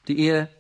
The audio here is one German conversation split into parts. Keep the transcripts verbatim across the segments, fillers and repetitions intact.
Die Ehe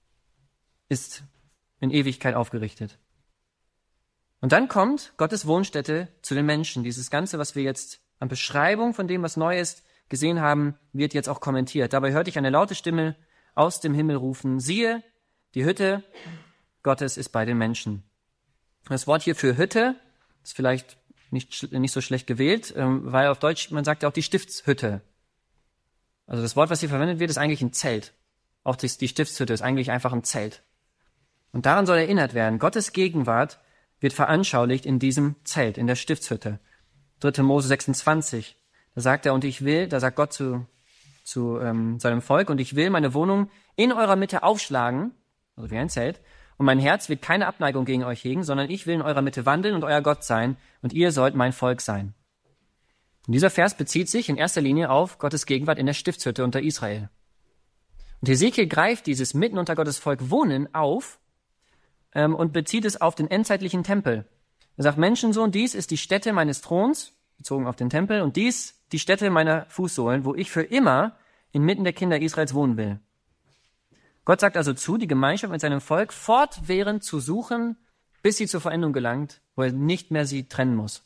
ist in Ewigkeit aufgerichtet. Und dann kommt Gottes Wohnstätte zu den Menschen. Dieses Ganze, was wir jetzt an Beschreibung von dem, was neu ist, gesehen haben, wird jetzt auch kommentiert. Dabei hörte ich eine laute Stimme aus dem Himmel rufen: Siehe, die Hütte Gottes ist bei den Menschen. Das Wort hier für Hütte ist vielleicht nicht, nicht so schlecht gewählt, weil auf Deutsch, man sagt ja auch die Stiftshütte. Also das Wort, was hier verwendet wird, ist eigentlich ein Zelt. Auch die, die Stiftshütte ist eigentlich einfach ein Zelt. Und daran soll erinnert werden, Gottes Gegenwart wird veranschaulicht in diesem Zelt, in der Stiftshütte. dritter Mose sechsundzwanzig, da sagt er, und ich will, da sagt Gott zu, zu ähm, seinem Volk, und ich will meine Wohnung in eurer Mitte aufschlagen, also wie ein Zelt, und mein Herz wird keine Abneigung gegen euch hegen, sondern ich will in eurer Mitte wandeln und euer Gott sein, und ihr sollt mein Volk sein. Und dieser Vers bezieht sich in erster Linie auf Gottes Gegenwart in der Stiftshütte unter Israel. Und Hesekiel greift dieses mitten unter Gottes Volk Wohnen auf ähm, und bezieht es auf den endzeitlichen Tempel. Er sagt, Menschensohn, dies ist die Stätte meines Throns, bezogen auf den Tempel, und dies die Stätte meiner Fußsohlen, wo ich für immer inmitten der Kinder Israels wohnen will. Gott sagt also zu, die Gemeinschaft mit seinem Volk fortwährend zu suchen, bis sie zur Vollendung gelangt, wo er nicht mehr sie trennen muss.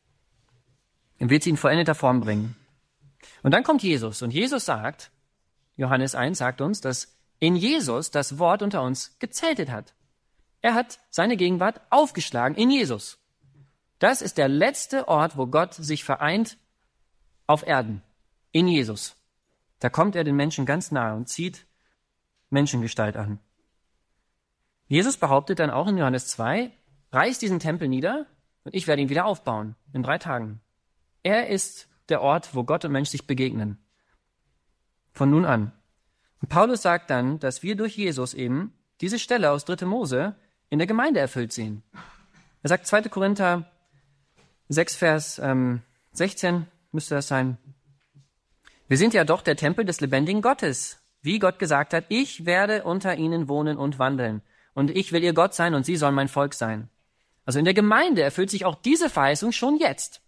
Er wird sie in vollendeter Form bringen. Und dann kommt Jesus, und Jesus sagt, Johannes eins sagt uns, dass in Jesus das Wort unter uns gezeltet hat. Er hat seine Gegenwart aufgeschlagen in Jesus. Das ist der letzte Ort, wo Gott sich vereint auf Erden, in Jesus. Da kommt er den Menschen ganz nahe und zieht Menschengestalt an. Jesus behauptet dann auch in Johannes zwei, reiß diesen Tempel nieder und ich werde ihn wieder aufbauen in drei Tagen. Er ist der Ort, wo Gott und Mensch sich begegnen. Von nun an. Und Paulus sagt dann, dass wir durch Jesus eben diese Stelle aus dritter Mose in der Gemeinde erfüllt sehen. Er sagt zweiter Korinther sechs, Vers ähm, sechzehn, müsste das sein. Wir sind ja doch der Tempel des lebendigen Gottes. Wie Gott gesagt hat, ich werde unter ihnen wohnen und wandeln. Und ich will ihr Gott sein und sie sollen mein Volk sein. Also in der Gemeinde erfüllt sich auch diese Verheißung schon jetzt.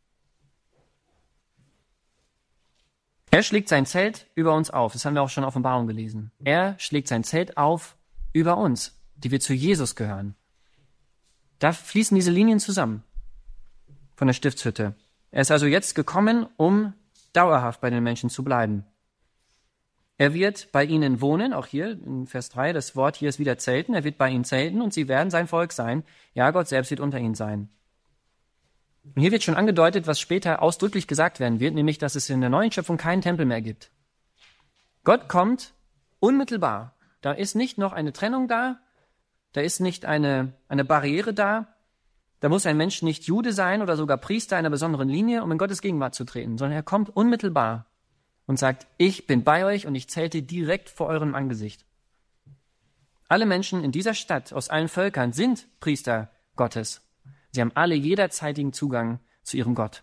Er schlägt sein Zelt über uns auf. Das haben wir auch schon in Offenbarung gelesen. Er schlägt sein Zelt auf über uns, die wir zu Jesus gehören. Da fließen diese Linien zusammen von der Stiftshütte. Er ist also jetzt gekommen, um dauerhaft bei den Menschen zu bleiben. Er wird bei ihnen wohnen, auch hier in Vers drei, das Wort hier ist wieder zelten. Er wird bei ihnen zelten und sie werden sein Volk sein. Ja, Gott selbst wird unter ihnen sein. Und hier wird schon angedeutet, was später ausdrücklich gesagt werden wird, nämlich, dass es in der neuen Schöpfung keinen Tempel mehr gibt. Gott kommt unmittelbar. Da ist nicht noch eine Trennung da, da ist nicht eine, eine Barriere da, da muss ein Mensch nicht Jude sein oder sogar Priester einer besonderen Linie, um in Gottes Gegenwart zu treten, sondern er kommt unmittelbar und sagt, ich bin bei euch und ich zelte direkt vor eurem Angesicht. Alle Menschen in dieser Stadt aus allen Völkern sind Priester Gottes. Sie haben alle jederzeitigen Zugang zu ihrem Gott.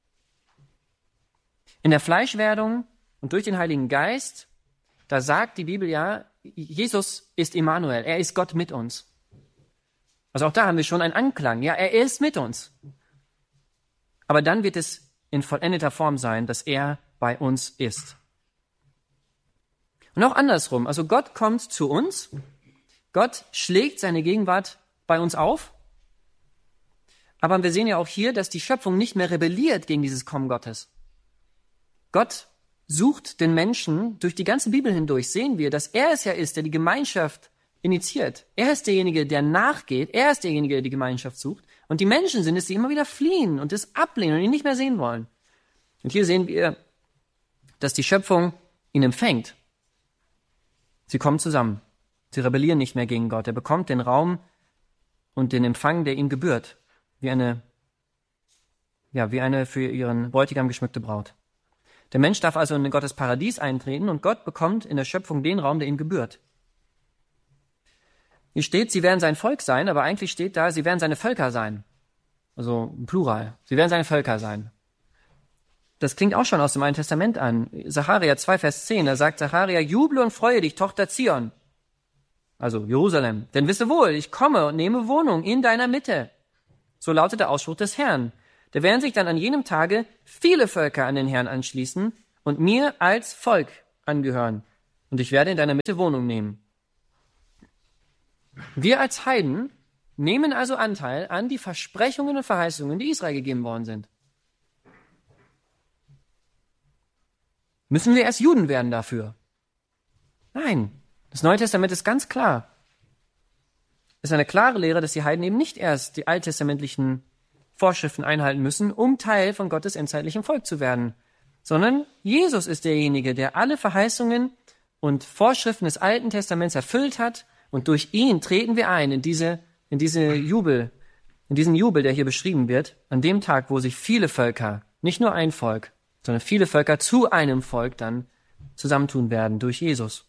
In der Fleischwerdung und durch den Heiligen Geist, da sagt die Bibel ja, Jesus ist Immanuel, er ist Gott mit uns. Also auch da haben wir schon einen Anklang, ja, er ist mit uns. Aber dann wird es in vollendeter Form sein, dass er bei uns ist. Und auch andersrum, also Gott kommt zu uns, Gott schlägt seine Gegenwart bei uns auf, aber wir sehen ja auch hier, dass die Schöpfung nicht mehr rebelliert gegen dieses Kommen Gottes. Gott sucht den Menschen durch die ganze Bibel hindurch, sehen wir, dass er es ja ist, der die Gemeinschaft initiiert. Er ist derjenige, der nachgeht, er ist derjenige, der die Gemeinschaft sucht. Und die Menschen sind es, die immer wieder fliehen und es ablehnen und ihn nicht mehr sehen wollen. Und hier sehen wir, dass die Schöpfung ihn empfängt. Sie kommen zusammen. Sie rebellieren nicht mehr gegen Gott. Er bekommt den Raum und den Empfang, der ihm gebührt. Wie eine, ja, wie eine für ihren Bräutigam geschmückte Braut. Der Mensch darf also in Gottes Paradies eintreten und Gott bekommt in der Schöpfung den Raum, der ihm gebührt. Hier steht, sie werden sein Volk sein, aber eigentlich steht da, sie werden seine Völker sein. Also im Plural. Sie werden seine Völker sein. Das klingt auch schon aus dem Alten Testament an. Sacharja zwei, Vers zehn, da sagt Sacharja, juble und freue dich, Tochter Zion. Also Jerusalem. Denn wisse wohl, ich komme und nehme Wohnung in deiner Mitte. So lautet der Ausspruch des Herrn. Da werden sich dann an jenem Tage viele Völker an den Herrn anschließen und mir als Volk angehören. und ich werde in deiner Mitte Wohnung nehmen. Wir als Heiden nehmen also Anteil an die Versprechungen und Verheißungen, die Israel gegeben worden sind. Müssen wir erst Juden werden dafür? Nein, das Neue Testament ist ganz klar. Es ist eine klare Lehre, dass die Heiden eben nicht erst die alttestamentlichen Vorschriften einhalten müssen, um Teil von Gottes endzeitlichem Volk zu werden, sondern Jesus ist derjenige, der alle Verheißungen und Vorschriften des Alten Testaments erfüllt hat, und durch ihn treten wir ein in diese, in diese Jubel, in diesen Jubel, der hier beschrieben wird, an dem Tag, wo sich viele Völker, nicht nur ein Volk, sondern viele Völker zu einem Volk dann zusammentun werden durch Jesus.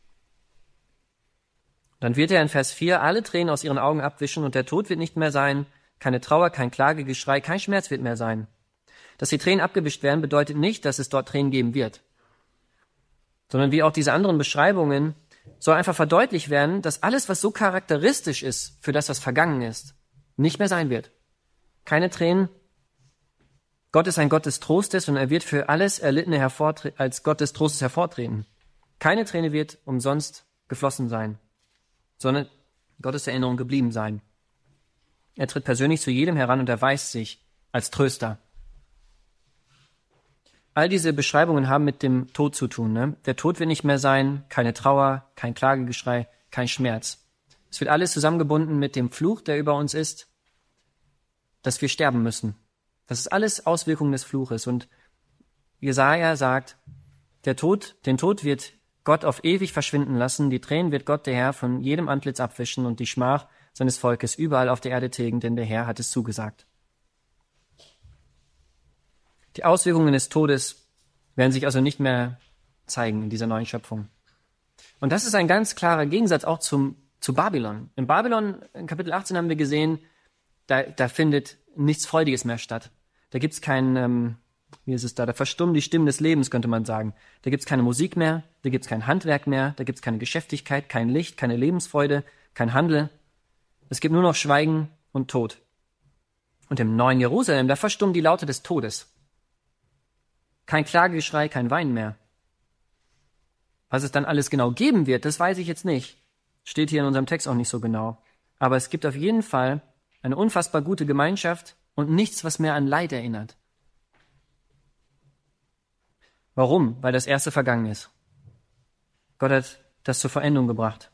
Dann wird er in Vers vier alle Tränen aus ihren Augen abwischen und der Tod wird nicht mehr sein, keine Trauer, kein Klagegeschrei, kein Schmerz wird mehr sein. Dass die Tränen abgewischt werden, bedeutet nicht, dass es dort Tränen geben wird, sondern wie auch diese anderen Beschreibungen soll einfach verdeutlicht werden, dass alles, was so charakteristisch ist für das, was vergangen ist, nicht mehr sein wird. Keine Tränen. Gott ist ein Gott des Trostes und er wird für alles Erlittene hervortre- als Gott des Trostes hervortreten. Keine Träne wird umsonst geflossen sein, sondern Gottes Erinnerung geblieben sein. Er tritt persönlich zu jedem heran und erweist sich als Tröster. All diese Beschreibungen haben mit dem Tod zu tun. Ne? Der Tod wird nicht mehr sein, keine Trauer, kein Klagegeschrei, kein Schmerz. Es wird alles zusammengebunden mit dem Fluch, der über uns ist, dass wir sterben müssen. Das ist alles Auswirkungen des Fluches. Und Jesaja sagt, der Tod, den Tod wird Gott auf ewig verschwinden lassen, die Tränen wird Gott, der Herr, von jedem Antlitz abwischen und die Schmach seines Volkes überall auf der Erde tilgen, denn der Herr hat es zugesagt. Die Auswirkungen des Todes werden sich also nicht mehr zeigen in dieser neuen Schöpfung. Und das ist ein ganz klarer Gegensatz auch zum, zu Babylon. In Babylon, in Kapitel achtzehn haben wir gesehen, da, da findet nichts Freudiges mehr statt. Da gibt's kein, ähm, wie ist es da, da verstummen die Stimmen des Lebens, könnte man sagen. Da gibt's keine Musik mehr, da gibt's kein Handwerk mehr, da gibt's keine Geschäftigkeit, kein Licht, keine Lebensfreude, kein Handel. Es gibt nur noch Schweigen und Tod. Und im neuen Jerusalem, da verstummen die Laute des Todes. Kein Klagegeschrei, kein Wein mehr. Was es dann alles genau geben wird, das weiß ich jetzt nicht. Steht hier in unserem Text auch nicht so genau. Aber es gibt auf jeden Fall eine unfassbar gute Gemeinschaft und nichts, was mehr an Leid erinnert. Warum? Weil das Erste vergangen ist. Gott hat das zur Veränderung gebracht.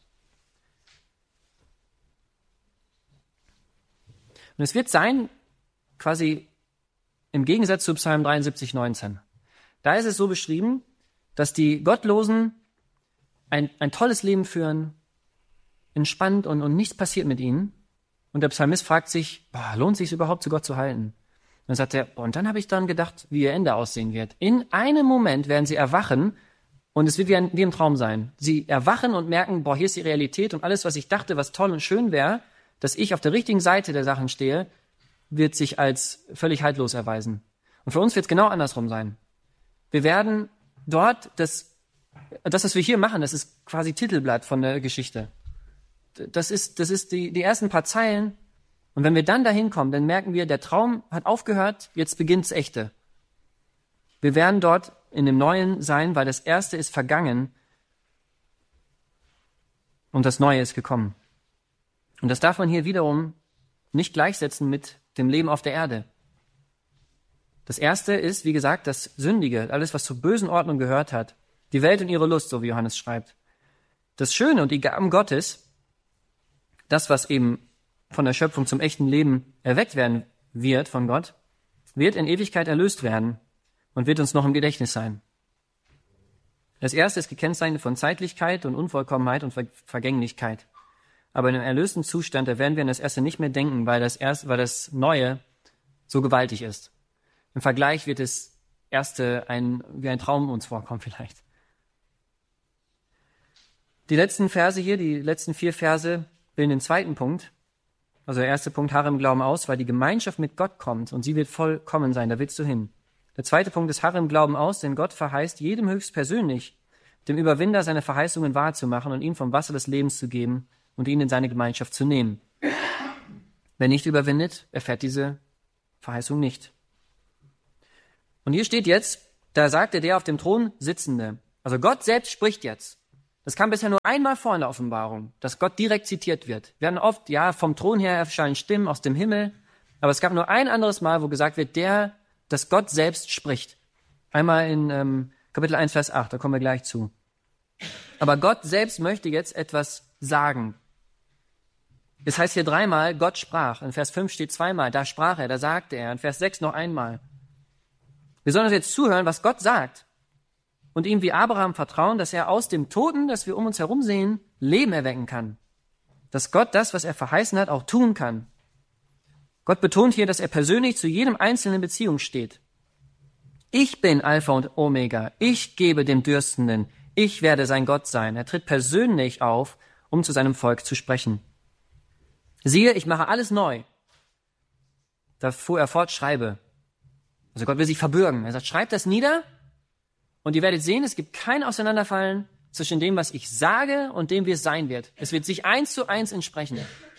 Und es wird sein, quasi im Gegensatz zu Psalm dreiundsiebzig, neunzehn. Da ist es so beschrieben, dass die Gottlosen ein, ein tolles Leben führen, entspannt und, und nichts passiert mit ihnen. Und der Psalmist fragt sich, boah, lohnt es sich überhaupt zu Gott zu halten? Und dann sagt er, boah, und dann habe ich dann gedacht, wie ihr Ende aussehen wird. In einem Moment werden sie erwachen und es wird wie, ein, wie im Traum sein. Sie erwachen und merken, boah, hier ist die Realität und alles, was ich dachte, was toll und schön wäre, dass ich auf der richtigen Seite der Sachen stehe, wird sich als völlig haltlos erweisen. Und für uns wird es genau andersrum sein. Wir werden dort, das, das, was wir hier machen, das ist quasi Titelblatt von der Geschichte. Das ist, das ist die, die ersten paar Zeilen. Und wenn wir dann dahin kommen, dann merken wir, der Traum hat aufgehört, jetzt beginnt's Echte. Wir werden dort in dem Neuen sein, weil das Erste ist vergangen und das Neue ist gekommen. Und das darf man hier wiederum nicht gleichsetzen mit dem Leben auf der Erde. Das Erste ist, wie gesagt, das Sündige, alles, was zur bösen Ordnung gehört hat. Die Welt und ihre Lust, so wie Johannes schreibt. Das Schöne und die Gaben Gottes, das, was eben von der Schöpfung zum echten Leben erweckt werden wird von Gott, wird in Ewigkeit erlöst werden und wird uns noch im Gedächtnis sein. Das Erste ist gekennzeichnet von Zeitlichkeit und Unvollkommenheit und Ver- Vergänglichkeit. Aber in einem erlösten Zustand, da werden wir an das Erste nicht mehr denken, weil das Erste, weil das Neue so gewaltig ist. Im Vergleich wird das Erste ein, wie ein Traum uns vorkommen vielleicht. Die letzten Verse hier, die letzten vier Verse, bilden den zweiten Punkt. Also der erste Punkt, harre im Glauben aus, weil die Gemeinschaft mit Gott kommt und sie wird vollkommen sein, da willst du hin. Der zweite Punkt ist, harre im Glauben aus, denn Gott verheißt jedem höchstpersönlich, dem Überwinder seine Verheißungen wahrzumachen und ihm vom Wasser des Lebens zu geben und ihn in seine Gemeinschaft zu nehmen. Wer nicht überwindet, erfährt diese Verheißung nicht. Und hier steht jetzt, da sagte der auf dem Thron Sitzende. Also Gott selbst spricht jetzt. Das kam bisher nur einmal vor in der Offenbarung, dass Gott direkt zitiert wird. Wir hatten oft, ja, vom Thron her erscheinen Stimmen aus dem Himmel, aber es gab nur ein anderes Mal, wo gesagt wird, der, dass Gott selbst spricht. Einmal in ähm, Kapitel eins, Vers acht, da kommen wir gleich zu. Aber Gott selbst möchte jetzt etwas sagen. Es heißt hier dreimal, Gott sprach. In Vers fünf steht zweimal, da sprach er, da sagte er. In Vers sechs noch einmal. Wir sollen uns jetzt zuhören, was Gott sagt. Und ihm wie Abraham vertrauen, dass er aus dem Toten, das wir um uns herum sehen, Leben erwecken kann. Dass Gott das, was er verheißen hat, auch tun kann. Gott betont hier, dass er persönlich zu jedem Einzelnen in Beziehung steht. Ich bin Alpha und Omega. Ich gebe dem Dürstenden. Ich werde sein Gott sein. Er tritt persönlich auf, um zu seinem Volk zu sprechen. Siehe, ich mache alles neu. Da fuhr er fort, schreibe. Also Gott will sich verbürgen. Er sagt, schreibt das nieder und ihr werdet sehen, es gibt kein Auseinanderfallen zwischen dem, was ich sage und dem, wie es sein wird. Es wird sich eins zu eins entsprechen.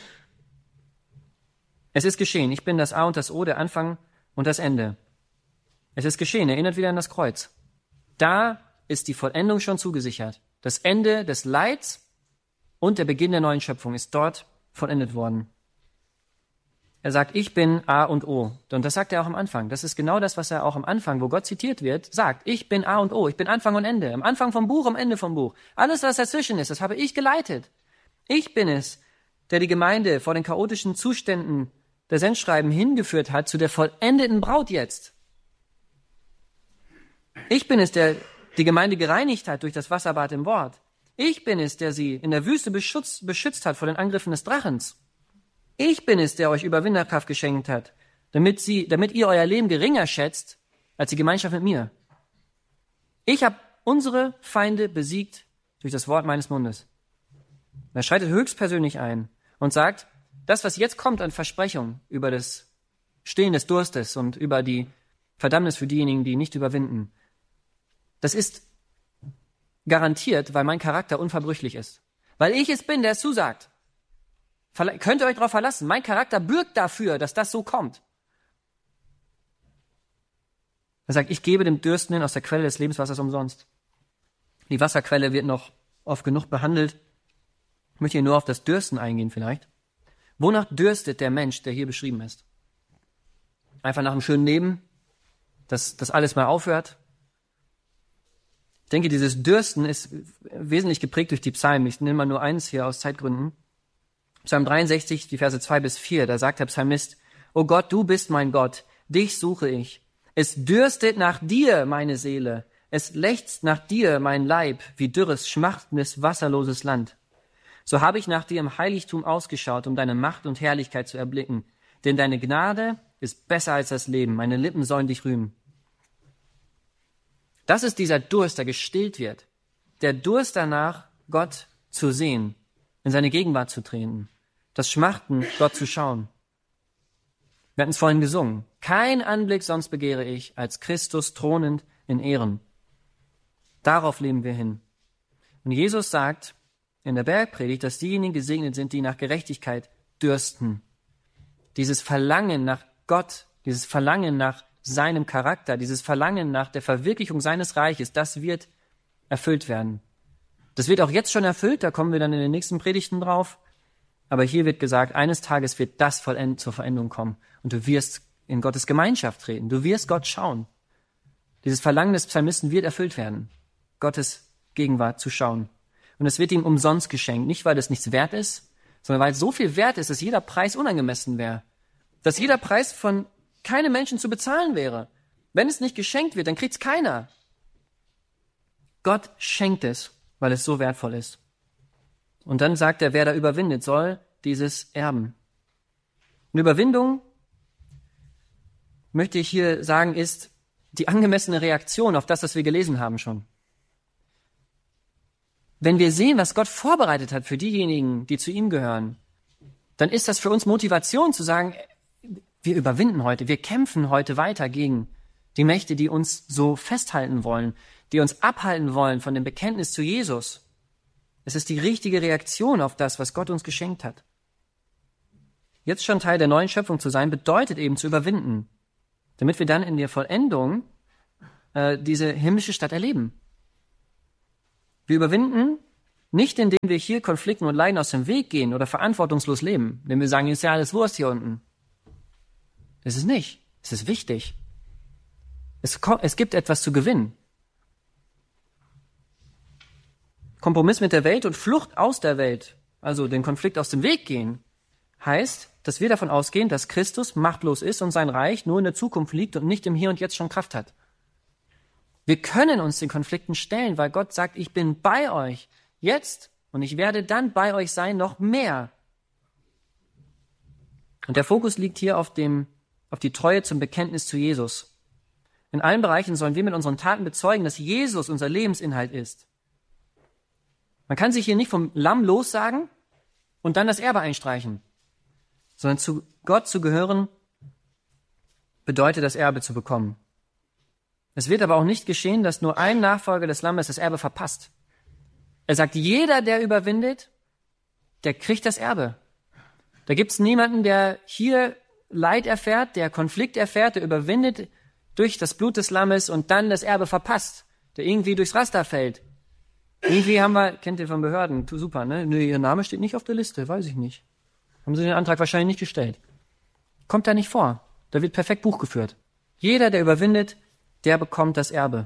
Es ist geschehen. Ich bin das A und das O, der Anfang und das Ende. Es ist geschehen. Erinnert wieder an das Kreuz. Da ist die Vollendung schon zugesichert. Das Ende des Leids und der Beginn der neuen Schöpfung ist dort vollendet worden. Er sagt, ich bin A und O. Und das sagt er auch am Anfang. Das ist genau das, was er auch am Anfang, wo Gott zitiert wird, sagt. Ich bin A und O. Ich bin Anfang und Ende. Am Anfang vom Buch, am Ende vom Buch. Alles, was dazwischen ist, das habe ich geleitet. Ich bin es, der die Gemeinde vor den chaotischen Zuständen der Sendschreiben hingeführt hat zu der vollendeten Braut jetzt. Ich bin es, der die Gemeinde gereinigt hat durch das Wasserbad im Wort. Ich bin es, der sie in der Wüste beschützt, beschützt hat vor den Angriffen des Drachens. Ich bin es, der euch Überwinderkraft geschenkt hat, damit sie, damit ihr euer Leben geringer schätzt als die Gemeinschaft mit mir. Ich habe unsere Feinde besiegt durch das Wort meines Mundes. Er schreitet höchstpersönlich ein und sagt, das, was jetzt kommt an Versprechung über das Stillen des Durstes und über die Verdammnis für diejenigen, die nicht überwinden, das ist garantiert, weil mein Charakter unverbrüchlich ist. Weil ich es bin, der es zusagt. Verla- könnt ihr euch darauf verlassen. Mein Charakter bürgt dafür, dass das so kommt. Er sagt, ich gebe dem Dürstenden aus der Quelle des Lebenswassers umsonst. Die Wasserquelle wird noch oft genug behandelt. Ich möchte hier nur auf das Dürsten eingehen vielleicht. Wonach dürstet der Mensch, der hier beschrieben ist? Einfach nach einem schönen Leben, dass das alles mal aufhört? Ich denke, dieses Dürsten ist wesentlich geprägt durch die Psalmen. Ich nehme mal nur eins hier aus Zeitgründen. Psalm dreiundsechzig, die Verse zwei bis vier, da sagt der Psalmist, O Gott, du bist mein Gott, dich suche ich. Es dürstet nach dir, meine Seele. Es lechzt nach dir, mein Leib, wie dürres, schmachtendes, wasserloses Land. So habe ich nach dir im Heiligtum ausgeschaut, um deine Macht und Herrlichkeit zu erblicken. Denn deine Gnade ist besser als das Leben. Meine Lippen sollen dich rühmen. Das ist dieser Durst, der gestillt wird. Der Durst danach, Gott zu sehen, in seine Gegenwart zu treten. Das Schmachten, Gott zu schauen. Wir hatten es vorhin gesungen. Kein Anblick sonst begehre ich, als Christus thronend in Ehren. Darauf leben wir hin. Und Jesus sagt in der Bergpredigt, dass diejenigen gesegnet sind, die nach Gerechtigkeit dürsten. Dieses Verlangen nach Gott, dieses Verlangen nach seinem Charakter, dieses Verlangen nach der Verwirklichung seines Reiches, das wird erfüllt werden. Das wird auch jetzt schon erfüllt, da kommen wir dann in den nächsten Predigten drauf. Aber hier wird gesagt, eines Tages wird das vollend zur Veränderung kommen. Und du wirst in Gottes Gemeinschaft treten. Du wirst Gott schauen. Dieses Verlangen des Psalmisten wird erfüllt werden, Gottes Gegenwart zu schauen. Und es wird ihm umsonst geschenkt. Nicht, weil es nichts wert ist, sondern weil es so viel wert ist, dass jeder Preis unangemessen wäre. Dass jeder Preis von keinem Menschen zu bezahlen wäre. Wenn es nicht geschenkt wird, dann kriegt es keiner. Gott schenkt es, weil es so wertvoll ist. Und dann sagt er, wer da überwindet, soll dieses erben. Eine Überwindung, möchte ich hier sagen, ist die angemessene Reaktion auf das, was wir gelesen haben schon. Wenn wir sehen, was Gott vorbereitet hat für diejenigen, die zu ihm gehören, dann ist das für uns Motivation zu sagen, wir überwinden heute, wir kämpfen heute weiter gegen die Mächte, die uns so festhalten wollen, die uns abhalten wollen von dem Bekenntnis zu Jesus. Es ist die richtige Reaktion auf das, was Gott uns geschenkt hat. Jetzt schon Teil der neuen Schöpfung zu sein, bedeutet eben zu überwinden, damit wir dann in der Vollendung äh, diese himmlische Stadt erleben. Wir überwinden Nicht, indem wir hier Konflikten und Leiden aus dem Weg gehen oder verantwortungslos leben, indem wir sagen, ist ja alles Wurst hier unten. Das ist nicht. Es ist wichtig. Es, kommt, es gibt etwas zu gewinnen. Kompromiss mit der Welt und Flucht aus der Welt, also den Konflikt aus dem Weg gehen, heißt, dass wir davon ausgehen, dass Christus machtlos ist und sein Reich nur in der Zukunft liegt und nicht im Hier und Jetzt schon Kraft hat. Wir können uns den Konflikten stellen, weil Gott sagt, ich bin bei euch jetzt und ich werde dann bei euch sein, noch mehr. Und der Fokus liegt hier auf dem, auf die Treue zum Bekenntnis zu Jesus. In allen Bereichen sollen wir mit unseren Taten bezeugen, dass Jesus unser Lebensinhalt ist. Man kann sich hier nicht vom Lamm lossagen und dann das Erbe einstreichen, sondern zu Gott zu gehören bedeutet, das Erbe zu bekommen. Es wird aber auch nicht geschehen, dass nur ein Nachfolger des Lammes das Erbe verpasst. Er sagt, jeder, der überwindet, der kriegt das Erbe. Da gibt es niemanden, der hier Leid erfährt, der Konflikt erfährt, der überwindet durch das Blut des Lammes und dann das Erbe verpasst, der irgendwie durchs Raster fällt. Irgendwie haben wir, kennt ihr von Behörden, super, ne? Nö, ihr Name steht nicht auf der Liste, weiß ich nicht. Haben sie den Antrag wahrscheinlich nicht gestellt. Kommt da nicht vor. Da wird perfekt Buch geführt. Jeder, der überwindet, der bekommt das Erbe.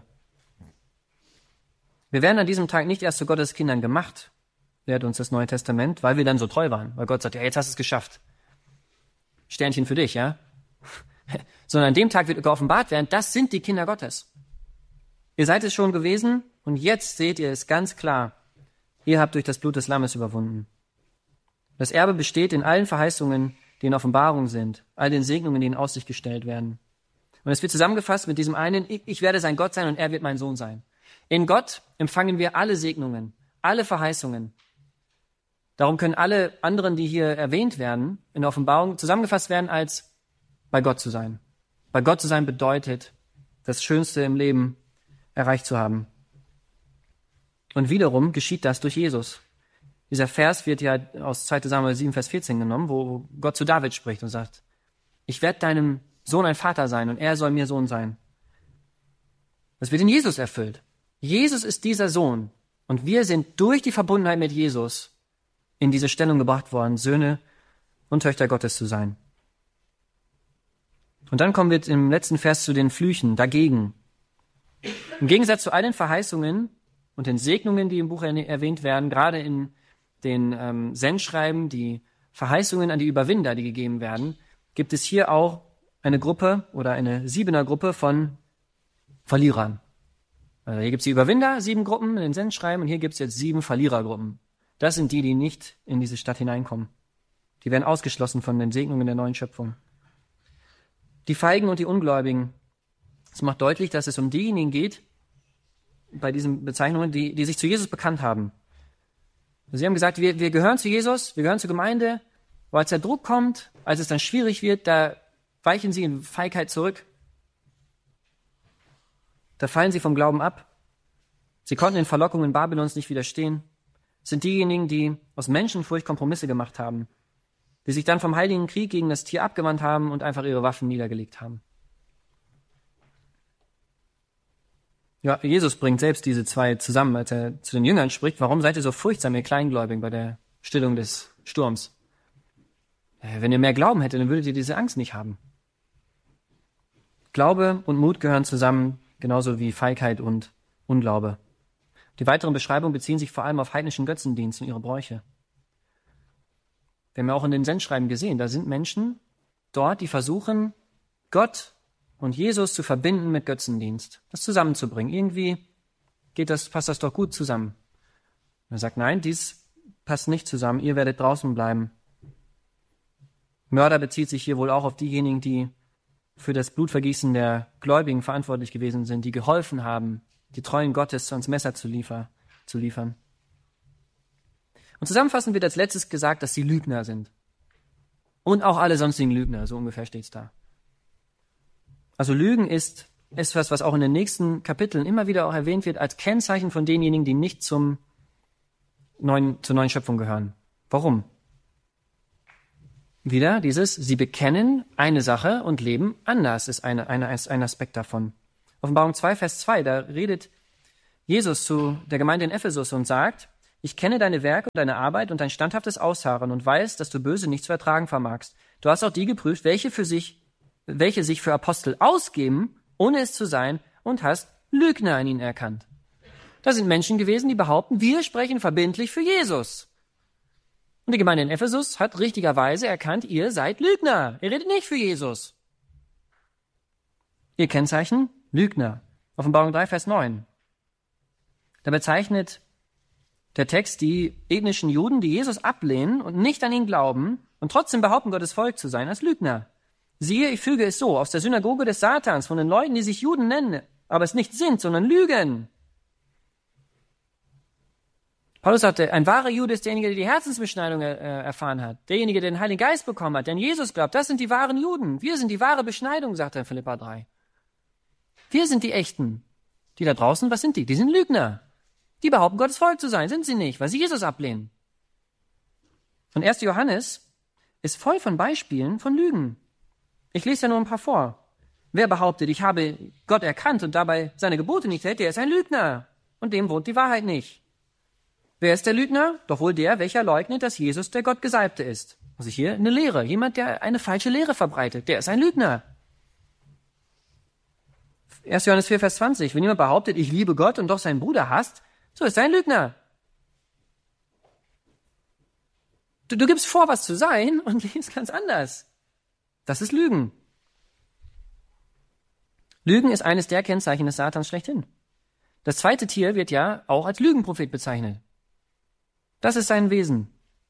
Wir werden an diesem Tag nicht erst zu Gottes Kindern gemacht, lehrt uns das Neue Testament, weil wir dann so treu waren. Weil Gott sagt, ja, jetzt hast du es geschafft. Sternchen für dich, ja? Sondern an dem Tag wird geoffenbart werden, das sind die Kinder Gottes. Ihr seid es schon gewesen und jetzt seht ihr es ganz klar. Ihr habt durch das Blut des Lammes überwunden. Das Erbe besteht in allen Verheißungen, die in Offenbarung sind, all den Segnungen, die in Aussicht gestellt werden. Und es wird zusammengefasst mit diesem einen, ich werde sein Gott sein und er wird mein Sohn sein. In Gott empfangen wir alle Segnungen, alle Verheißungen. Darum können alle anderen, die hier erwähnt werden, in der Offenbarung zusammengefasst werden als bei Gott zu sein. Bei Gott zu sein bedeutet, das Schönste im Leben erreicht zu haben. Und wiederum geschieht das durch Jesus. Dieser Vers wird ja aus zweiter Samuel sieben, Vers vierzehn genommen, wo Gott zu David spricht und sagt, ich werde deinem Sohn ein Vater sein und er soll mir Sohn sein. Das wird in Jesus erfüllt. Jesus ist dieser Sohn und wir sind durch die Verbundenheit mit Jesus in diese Stellung gebracht worden, Söhne und Töchter Gottes zu sein. Und dann kommen wir im letzten Vers zu den Flüchen dagegen. Im Gegensatz zu all den Verheißungen und den Segnungen, die im Buch erwähnt werden, gerade in den ähm, Sendschreiben, die Verheißungen an die Überwinder, die gegeben werden, gibt es hier auch eine Gruppe oder eine Siebener-Gruppe von Verlierern. Also hier gibt es die Überwinder, sieben Gruppen in den Sendschreiben und hier gibt es jetzt sieben Verlierergruppen. Das sind die, die nicht in diese Stadt hineinkommen. Die werden ausgeschlossen von den Segnungen der neuen Schöpfung. Die Feigen und die Ungläubigen. Das macht deutlich, dass es um diejenigen geht, bei diesen Bezeichnungen, die, die sich zu Jesus bekannt haben. Sie haben gesagt, wir, wir gehören zu Jesus, wir gehören zur Gemeinde, aber als der Druck kommt, als es dann schwierig wird, da weichen sie in Feigheit zurück. Da fallen sie vom Glauben ab. Sie konnten den Verlockungen Babylons nicht widerstehen. Es sind diejenigen, die aus Menschenfurcht Kompromisse gemacht haben, die sich dann vom heiligen Krieg gegen das Tier abgewandt haben und einfach ihre Waffen niedergelegt haben. Ja, Jesus bringt selbst diese zwei zusammen, als er zu den Jüngern spricht. Warum seid ihr so furchtsam, ihr Kleingläubigen, bei der Stillung des Sturms? Wenn ihr mehr Glauben hättet, dann würdet ihr diese Angst nicht haben. Glaube und Mut gehören zusammen, genauso wie Feigheit und Unglaube. Die weiteren Beschreibungen beziehen sich vor allem auf heidnischen Götzendienst und ihre Bräuche. Wir haben ja auch in den Sendschreiben gesehen, da sind Menschen dort, die versuchen, Gott und Jesus zu verbinden mit Götzendienst, das zusammenzubringen. Irgendwie geht das, passt das doch gut zusammen. Und er sagt, nein, dies passt nicht zusammen, ihr werdet draußen bleiben. Mörder bezieht sich hier wohl auch auf diejenigen, die für das Blutvergießen der Gläubigen verantwortlich gewesen sind, die geholfen haben, die Treuen Gottes ans Messer zu, liefer, zu liefern. Und zusammenfassend wird als letztes gesagt, dass sie Lügner sind. Und auch alle sonstigen Lügner, so ungefähr steht es da. Also Lügen ist etwas, was auch in den nächsten Kapiteln immer wieder auch erwähnt wird, als Kennzeichen von denjenigen, die nicht zum neuen, zur neuen Schöpfung gehören. Warum? Wieder dieses, sie bekennen eine Sache und leben anders, ist eine, eine, ist ein Aspekt davon. Offenbarung zwei, Vers zwei, da redet Jesus zu der Gemeinde in Ephesus und sagt, ich kenne deine Werke und deine Arbeit und dein standhaftes Ausharren und weiß, dass du Böse nicht zu ertragen vermagst. Du hast auch die geprüft, welche für sich, welche sich für Apostel ausgeben, ohne es zu sein, und hast Lügner in ihnen erkannt. Das sind Menschen gewesen, die behaupten, wir sprechen verbindlich für Jesus. Und die Gemeinde in Ephesus hat richtigerweise erkannt, ihr seid Lügner. Ihr redet nicht für Jesus. Ihr Kennzeichen? Lügner. Offenbarung drei, Vers neun. Da bezeichnet der Text die ethnischen Juden, die Jesus ablehnen und nicht an ihn glauben und trotzdem behaupten, Gottes Volk zu sein, als Lügner. Siehe, ich füge es so, aus der Synagoge des Satans, von den Leuten, die sich Juden nennen, aber es nicht sind, sondern lügen. Paulus sagte, ein wahrer Jude ist derjenige, der die Herzensbeschneidung äh, erfahren hat, derjenige, der den Heiligen Geist bekommen hat, der an Jesus glaubt. Das sind die wahren Juden. Wir sind die wahre Beschneidung, sagt er in Philipper drei. Wir sind die Echten. Die da draußen, was sind die? Die sind Lügner. Die behaupten, Gottes Volk zu sein. Sind sie nicht, weil sie Jesus ablehnen. Und erster Johannes ist voll von Beispielen von Lügen. Ich lese ja nur ein paar vor. Wer behauptet, ich habe Gott erkannt und dabei seine Gebote nicht hält, der ist ein Lügner. Und dem wohnt die Wahrheit nicht. Wer ist der Lügner? Doch wohl der, welcher leugnet, dass Jesus der Gottgesalbte ist. Also hier eine Lehre. Jemand, der eine falsche Lehre verbreitet, der ist ein Lügner. erster Johannes vier, Vers zwanzig. Wenn jemand behauptet, ich liebe Gott und doch seinen Bruder hasst, so ist er ein Lügner. Du, du gibst vor, was zu sein und lebst ganz anders. Das ist Lügen. Lügen ist eines der Kennzeichen des Satans schlechthin. Das zweite Tier wird ja auch als Lügenprophet bezeichnet. Das ist sein Wesen.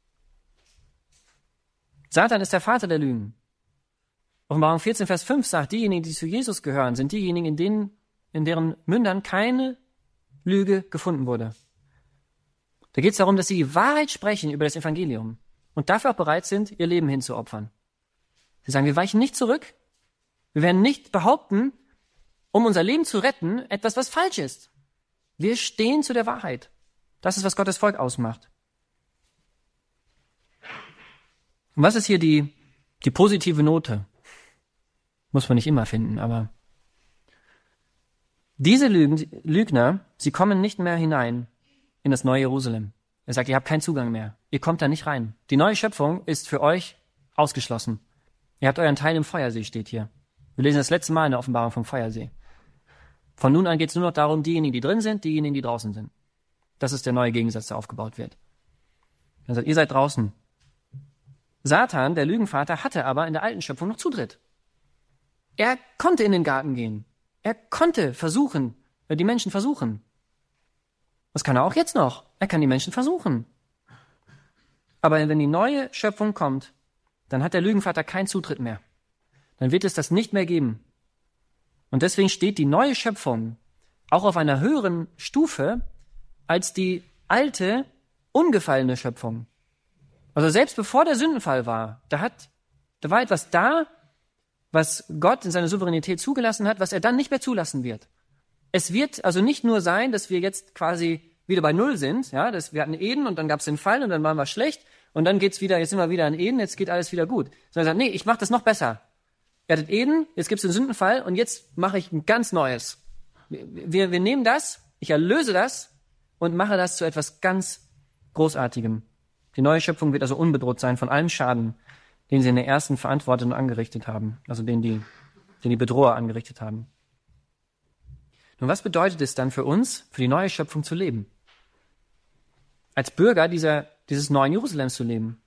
Satan ist der Vater der Lügen. Offenbarung vierzehn, Vers fünf sagt, diejenigen, die zu Jesus gehören, sind diejenigen, in denen, in deren Mündern keine Lüge gefunden wurde. Da geht es darum, dass sie die Wahrheit sprechen über das Evangelium und dafür auch bereit sind, ihr Leben hinzuopfern. Sie sagen, wir weichen nicht zurück. Wir werden nicht behaupten, um unser Leben zu retten, etwas, was falsch ist. Wir stehen zu der Wahrheit. Das ist, was Gottes Volk ausmacht. Und was ist hier die, die positive Note? Muss man nicht immer finden, aber diese Lügen, Lügner, sie kommen nicht mehr hinein in das neue Jerusalem. Er sagt, ihr habt keinen Zugang mehr. Ihr kommt da nicht rein. Die neue Schöpfung ist für euch ausgeschlossen. Ihr habt euren Teil im Feuersee, steht hier. Wir lesen das letzte Mal in der Offenbarung vom Feuersee. Von nun an geht es nur noch darum, diejenigen, die drin sind, diejenigen, die draußen sind. Das ist der neue Gegensatz, der aufgebaut wird. Er sagt, ihr seid draußen. Satan, der Lügenvater, hatte aber in der alten Schöpfung noch Zutritt. Er konnte in den Garten gehen. Er konnte versuchen, die Menschen versuchen. Das kann er auch jetzt noch. Er kann die Menschen versuchen. Aber wenn die neue Schöpfung kommt, dann hat der Lügenvater keinen Zutritt mehr. Dann wird es das nicht mehr geben. Und deswegen steht die neue Schöpfung auch auf einer höheren Stufe als die alte, ungefallene Schöpfung. Also selbst bevor der Sündenfall war, da hat, da war etwas da, was Gott in seiner Souveränität zugelassen hat, was er dann nicht mehr zulassen wird. Es wird also nicht nur sein, dass wir jetzt quasi wieder bei Null sind, ja, dass wir hatten Eden und dann gab es den Fall und dann waren wir schlecht und dann geht's wieder, jetzt sind wir wieder in Eden, jetzt geht alles wieder gut. Sondern er sagt, nee, ich mache das noch besser. Ihr hattet Eden, jetzt gibt's den Sündenfall und jetzt mache ich ein ganz Neues. Wir, wir nehmen das, ich erlöse das und mache das zu etwas ganz Großartigem. Die neue Schöpfung wird also unbedroht sein von allem Schaden, den sie in der ersten verantwortet und angerichtet haben. Also den die, den die Bedroher angerichtet haben. Nun, was bedeutet es dann für uns, für die neue Schöpfung zu leben? Als Bürger dieser, dieses neuen Jerusalems zu leben?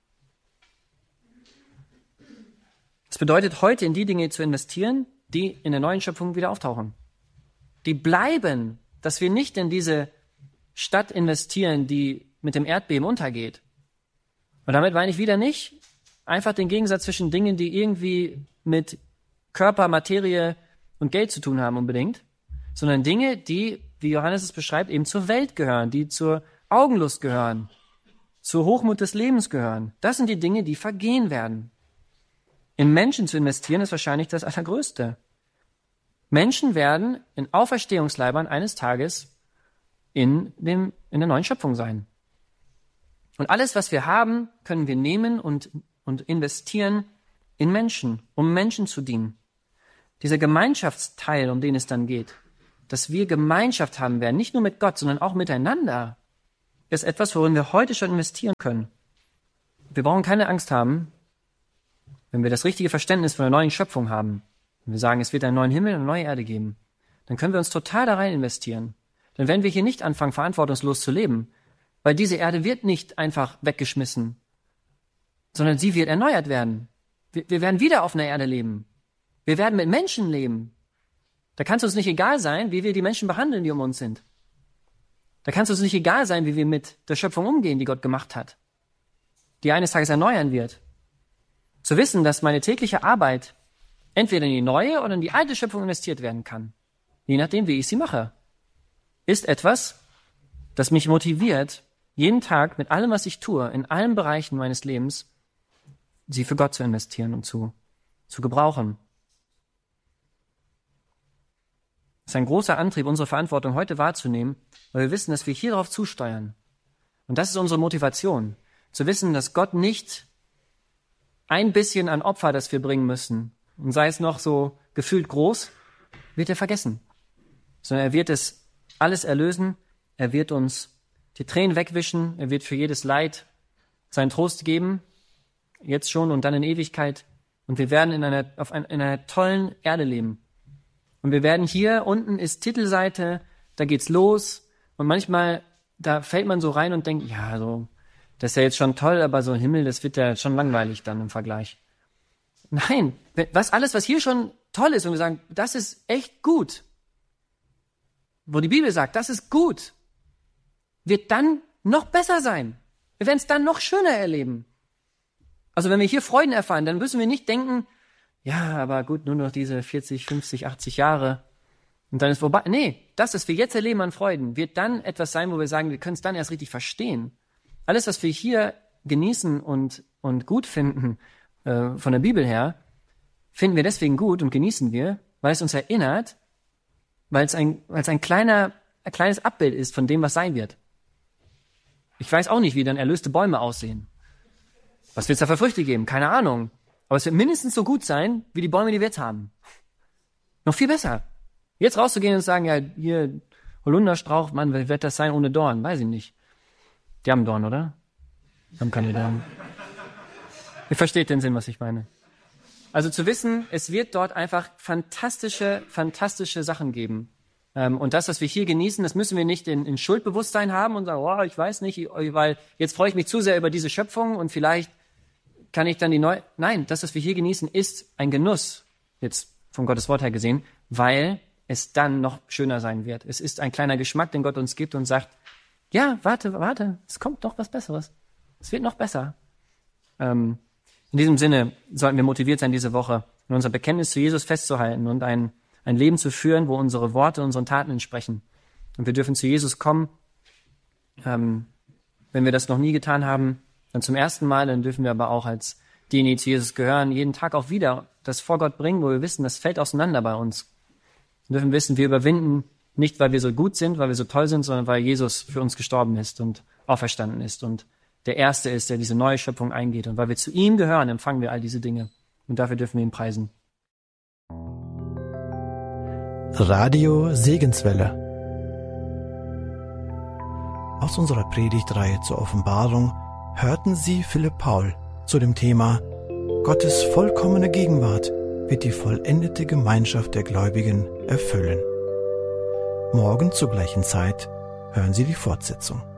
Es bedeutet, heute in die Dinge zu investieren, die in der neuen Schöpfung wieder auftauchen. Die bleiben, dass wir nicht in diese Stadt investieren, die mit dem Erdbeben untergeht. Und damit meine ich wieder nicht einfach den Gegensatz zwischen Dingen, die irgendwie mit Körper, Materie und Geld zu tun haben unbedingt, sondern Dinge, die, wie Johannes es beschreibt, eben zur Welt gehören, die zur Augenlust gehören, zur Hochmut des Lebens gehören. Das sind die Dinge, die vergehen werden. In Menschen zu investieren, ist wahrscheinlich das Allergrößte. Menschen werden in Auferstehungsleibern eines Tages in, dem, in der neuen Schöpfung sein. Und alles, was wir haben, können wir nehmen und, und investieren in Menschen, um Menschen zu dienen. Dieser Gemeinschaftsteil, um den es dann geht, dass wir Gemeinschaft haben werden, nicht nur mit Gott, sondern auch miteinander. ist etwas, worin wir heute schon investieren können. Wir brauchen keine Angst haben, wenn wir das richtige Verständnis von der neuen Schöpfung haben. Wenn wir sagen, es wird einen neuen Himmel und eine neue Erde geben, dann können wir uns total da rein investieren. Dann werden wir hier nicht anfangen, verantwortungslos zu leben, weil diese Erde wird nicht einfach weggeschmissen, sondern sie wird erneuert werden. Wir, wir werden wieder auf einer Erde leben. Wir werden mit Menschen leben. Da kann es uns nicht egal sein, wie wir die Menschen behandeln, die um uns sind. Da kann es uns nicht egal sein, wie wir mit der Schöpfung umgehen, die Gott gemacht hat, die eines Tages erneuern wird. Zu wissen, dass meine tägliche Arbeit entweder in die neue oder in die alte Schöpfung investiert werden kann, je nachdem, wie ich sie mache, ist etwas, das mich motiviert, jeden Tag mit allem, was ich tue, in allen Bereichen meines Lebens, sie für Gott zu investieren und zu, zu gebrauchen. Es ist ein großer Antrieb, unsere Verantwortung heute wahrzunehmen, weil wir wissen, dass wir hier drauf zusteuern. Und das ist unsere Motivation, zu wissen, dass Gott nicht ein bisschen an Opfer, das wir bringen müssen, und sei es noch so gefühlt groß, wird er vergessen. Sondern er wird es alles erlösen, er wird uns die Tränen wegwischen, er wird für jedes Leid seinen Trost geben, jetzt schon und dann in Ewigkeit. Und wir werden in einer, auf ein, in einer tollen Erde leben. Und wir werden hier, unten ist Titelseite, da geht's los. Und manchmal, da fällt man so rein und denkt, ja, so, das ist ja jetzt schon toll, aber so ein Himmel, das wird ja schon langweilig dann im Vergleich. Nein, was alles, was hier schon toll ist und wir sagen, das ist echt gut, wo die Bibel sagt, das ist gut, wird dann noch besser sein. Wir werden es dann noch schöner erleben. Also wenn wir hier Freuden erfahren, dann müssen wir nicht denken, ja, aber gut, nur noch diese vierzig, fünfzig, achtzig Jahre und dann ist vorbei. Nee, das, was wir jetzt erleben an Freuden, wird dann etwas sein, wo wir sagen, wir können es dann erst richtig verstehen. Alles, was wir hier genießen und, und gut finden, äh, von der Bibel her, finden wir deswegen gut und genießen wir, weil es uns erinnert, weil es ein, weil es ein kleiner, ein kleines Abbild ist von dem, was sein wird. Ich weiß auch nicht, wie dann erlöste Bäume aussehen. Was wird es da für Früchte geben? Keine Ahnung. Aber es wird mindestens so gut sein, wie die Bäume, die wir jetzt haben. Noch viel besser. Jetzt rauszugehen und sagen, ja, hier, Holunderstrauch, Mann, wie wird das sein ohne Dorn? Weiß ich nicht. Die haben Dorn, oder? Die haben keine Dorn. Ihr versteht den Sinn, was ich meine. Also zu wissen, es wird dort einfach fantastische, fantastische Sachen geben. Und das, was wir hier genießen, das müssen wir nicht in, in Schuldbewusstsein haben und sagen, oh, ich weiß nicht, weil jetzt freue ich mich zu sehr über diese Schöpfung und vielleicht kann ich dann die neue... Nein, das, was wir hier genießen, ist ein Genuss, jetzt von Gottes Wort her gesehen, weil es dann noch schöner sein wird. Es ist ein kleiner Geschmack, den Gott uns gibt und sagt, ja, warte, warte, es kommt noch was Besseres. Es wird noch besser. Ähm, in diesem Sinne sollten wir motiviert sein, diese Woche in unser Bekenntnis zu Jesus festzuhalten und ein, ein Leben zu führen, wo unsere Worte unseren Taten entsprechen. Und wir dürfen zu Jesus kommen. Ähm, wenn wir das noch nie getan haben, dann zum ersten Mal, dann dürfen wir aber auch als diejenigen, die zu Jesus gehören, jeden Tag auch wieder das vor Gott bringen, wo wir wissen, das fällt auseinander bei uns. Wir dürfen wissen, wir überwinden nicht, weil wir so gut sind, weil wir so toll sind, sondern weil Jesus für uns gestorben ist und auferstanden ist und der Erste ist, der diese neue Schöpfung eingeht. Und weil wir zu ihm gehören, empfangen wir all diese Dinge. Und dafür dürfen wir ihn preisen. Radio Segenswelle. Aus unserer Predigtreihe zur Offenbarung hörten Sie Philipp Paul zu dem Thema Gottes vollkommene Gegenwart wird die vollendete Gemeinschaft der Gläubigen erfüllen. Morgen zur gleichen Zeit hören Sie die Fortsetzung.